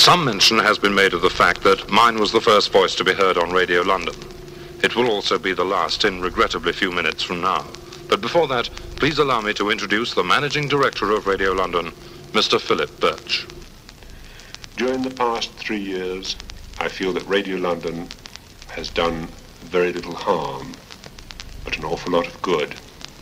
Some mention has been made of the fact that mine was the first voice to be heard on Radio London. It will also be the last in regrettably few minutes from now. But before that, please allow me to introduce the Managing Director of Radio London, Mr. Philip Birch. During the past 3 years, I feel that Radio London has done very little harm, but an awful lot of good.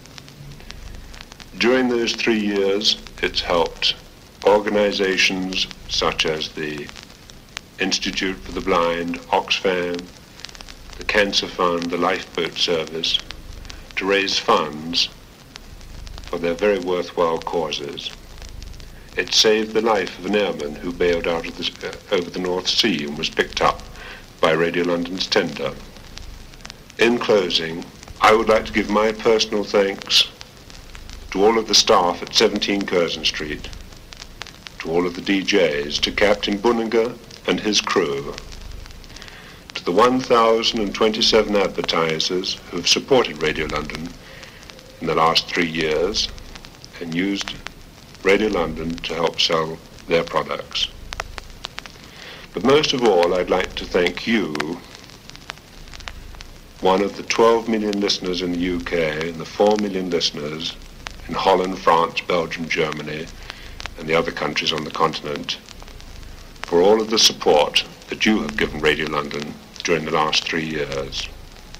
During those 3 years, it's helped organizations such as the Institute for the Blind, Oxfam, the Cancer Fund, the Lifeboat Service, to raise funds for their very worthwhile causes. It saved the life of an airman who bailed out of over the North Sea and was picked up by Radio London's tender. In closing, I would like to give my personal thanks to all of the staff at 17 Curzon Street, to all of the DJs, to Captain Bunninger and his crew, to the 1,027 advertisers who have supported Radio London in the last 3 years and used Radio London to help sell their products. But most of all, I'd like to thank you, one of the 12 million listeners in the UK and the 4 million listeners in Holland, France, Belgium, Germany, and the other countries on the continent, for all of the support that you have given Radio London during the last 3 years.